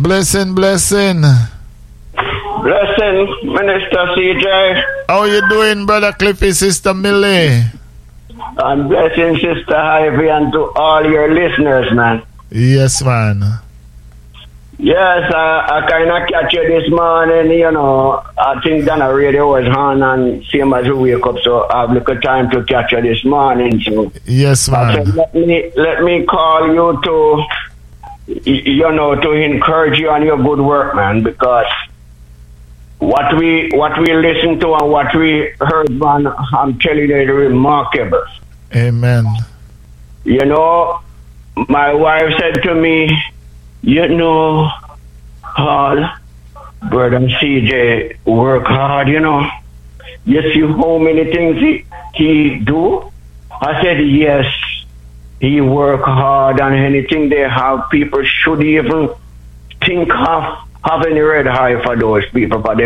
Blessing. Blessing, Minister CJ. How you doing, Brother Cliffy, Sister Millie? And blessing, Sister Ivy, and to all your listeners, man. Yes, man. Yes, I kind of catch you this morning, you know. I think that the radio was on and same as we wake up, so I have a little time to catch you this morning. So yes, man. I said, let me call you to, you know, to encourage you on your good work, man, because what we listened to and what we heard, man, I'm telling you, it's remarkable. Amen. You know, my wife said to me, you know, Paul, Brother CJ work hard, you know. You see how many things he do? I said, yes, he work hard on anything they have. People should even think of having a red eye for those people, for them.